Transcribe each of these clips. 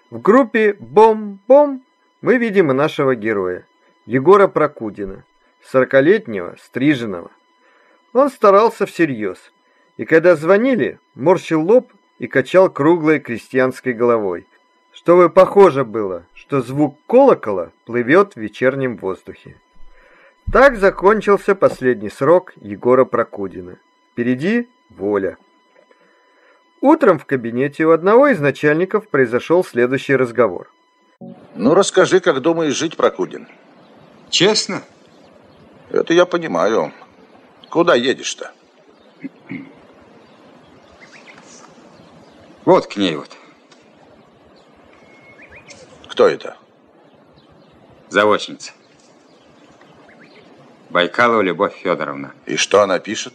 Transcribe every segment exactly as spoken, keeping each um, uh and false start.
В группе «Бом-бом» мы видим и нашего героя, Егора Прокудина, сорокалетнего, стриженного. Он старался всерьез, и когда звонили, морщил лоб и качал круглой крестьянской головой, чтобы похоже было, что звук колокола плывет в вечернем воздухе. Так закончился последний срок Егора Прокудина. Впереди воля. Утром в кабинете у одного из начальников произошел следующий разговор. Ну, расскажи, как думаешь жить, Прокудин? Честно? Это я понимаю. Куда едешь-то? Вот к ней вот. Кто это? Заочница. Байкалова Любовь Федоровна. И что она пишет?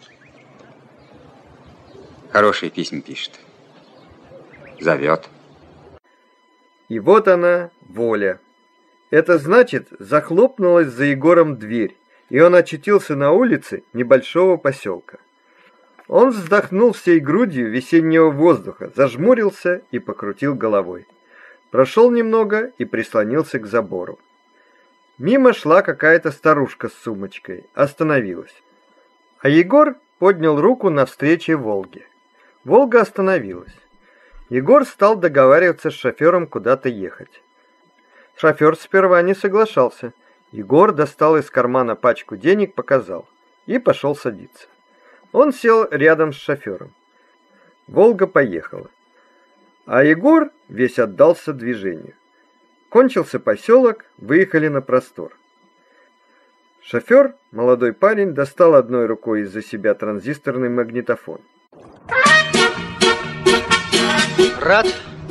Хорошие письма пишет. Зовет. И вот она, воля. Это значит, захлопнулась за Егором дверь, и он очутился на улице небольшого поселка. Он вздохнул всей грудью весеннего воздуха, зажмурился и покрутил головой. Прошел немного и прислонился к забору. Мимо шла какая-то старушка с сумочкой, остановилась. А Егор поднял руку навстречу Волге. Волга остановилась. Егор стал договариваться с шофером куда-то ехать. Шофер сперва не соглашался. Егор достал из кармана пачку денег, показал и пошел садиться. Он сел рядом с шофером. Волга поехала. А Егор весь отдался движению. Кончился поселок, выехали на простор. Шофер, молодой парень, достал одной рукой из-за себя транзисторный магнитофон. Рад?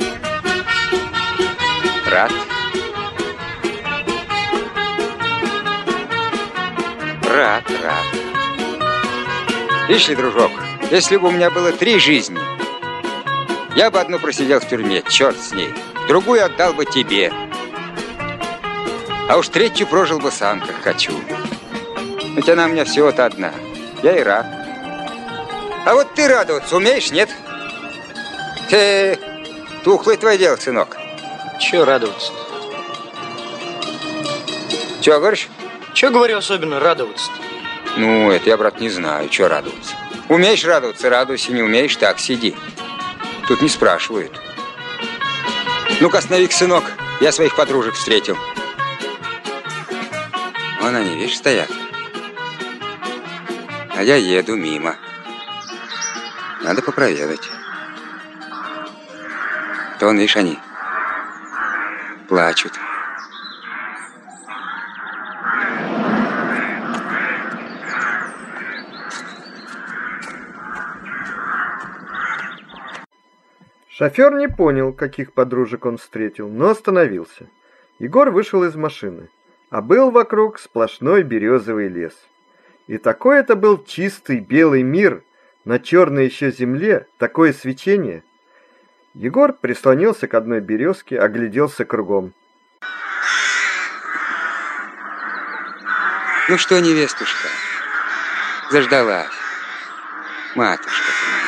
Рад? Рад, рад. Видишь ли, дружок, если бы у меня было три жизни, я бы одну просидел в тюрьме, черт с ней, другую отдал бы тебе. А уж третью прожил бы сам, как хочу. Ведь она у меня всего-то одна. Я и рад. А вот ты радоваться умеешь, нет? Ты тухлое твое дело, сынок. Чего радоваться? Чего говоришь? Чего, говорю, особенно радоваться-то? Ну, это я, брат, не знаю, чего радоваться. Умеешь радоваться, радуйся, не умеешь, так сиди. Тут не спрашивают. Ну-ка, останови-ка, сынок, я своих подружек встретил. Вон они, видишь, стоят. А я еду мимо. Надо попроведать. То вон, видишь, они плачут. Шофер не понял, каких подружек он встретил, но остановился. Егор вышел из машины, а был вокруг сплошной березовый лес. И такой это был чистый белый мир, на черной еще земле такое свечение. Егор прислонился к одной березке, огляделся кругом. Ну что, невестушка, заждалась, матушка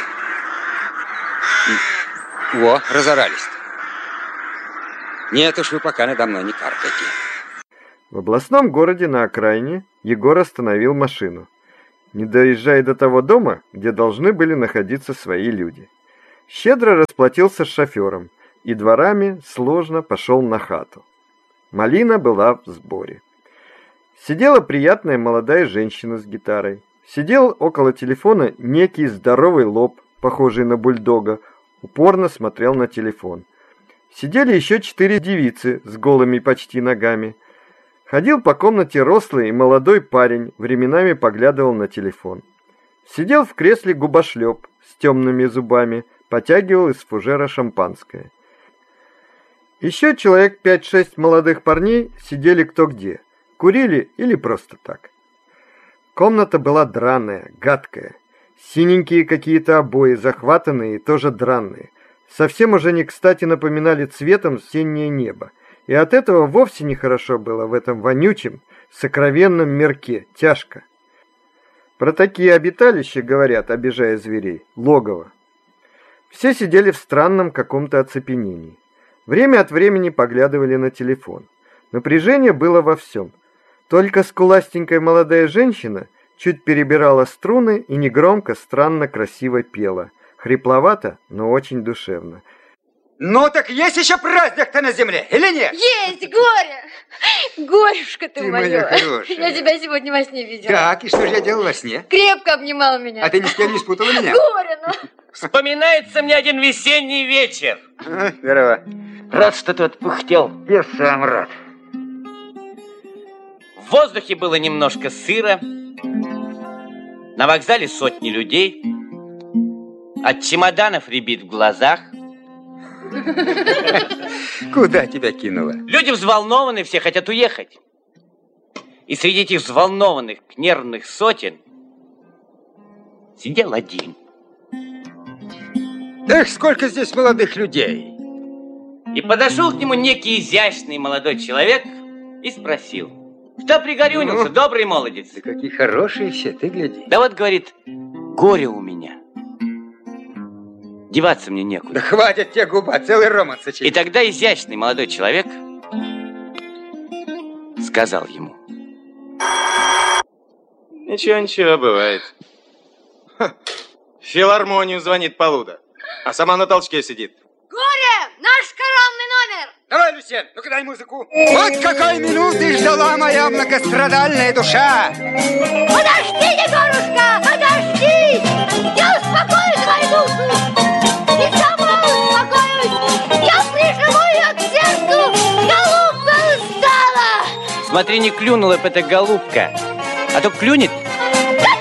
ты моя. Во, разорались-то. Нет уж, вы пока надо мной не каркайте. В областном городе на окраине Егор остановил машину, не доезжая до того дома, где должны были находиться свои люди. Щедро расплатился с шофером и дворами сложно пошел на хату. Малина была в сборе. Сидела приятная молодая женщина с гитарой. Сидел около телефона некий здоровый лоб, похожий на бульдога, упорно смотрел на телефон. Сидели еще четыре девицы с голыми почти ногами. Ходил по комнате рослый и молодой парень, временами поглядывал на телефон. Сидел в кресле губошлеп с темными зубами, потягивал из фужера шампанское. Еще человек пять-шесть молодых парней сидели кто где, курили или просто так. Комната была драная, гадкая. Синенькие какие-то обои, захватанные и тоже драные. Совсем уже не кстати напоминали цветом осеннее небо. И от этого вовсе нехорошо было в этом вонючем, сокровенном мирке, тяжко. Про такие обиталища говорят, обижая зверей, логово. Все сидели в странном каком-то оцепенении. Время от времени поглядывали на телефон. Напряжение было во всем. Только скуластенькая молодая женщина чуть перебирала струны и негромко, странно красиво пела. Хрипловато, но очень душевно. Ну так есть еще праздник-то на земле, или нет? Есть, горе! Горюшка ты, Ты моя. моя хорошая. Я тебя сегодня во сне видела. Так, и что же я делал во сне? Крепко обнимал меня. А ты ни с кем не спутала меня? Горе, ну. Вспоминается мне один весенний вечер. А, здорово. Рад, что ты отпухтел. Я сам рад. В воздухе было немножко сыро. На вокзале сотни людей. От чемоданов рябит в глазах. Куда тебя кинуло? Люди взволнованы, все хотят уехать. И среди этих взволнованных, нервных сотен сидел один. Эх, сколько здесь молодых людей. И подошел к нему некий изящный молодой человек и спросил: кто пригорюнился, Ну? добрый молодец? Да какие хорошие все, ты гляди. Да вот, говорит, горе у меня. Деваться мне некуда. Да хватит тебе губа, целый роман сочинить. И тогда изящный молодой человек сказал ему: Ничего, ничего, бывает. Ха, в филармонию звонит Полуда, а сама на толчке сидит. Горе! Наш коронный номер! Давай, Люсен, ну-ка дай музыку. Вот какой минуты ждала моя многострадальная душа. Подожди, Егорушка, подожди! Я успокою твою душу! И сама успокоюсь! Я прижму ее к сердцу! Голубка устала! смотри, не клюнула бы эта голубка, а то клюнет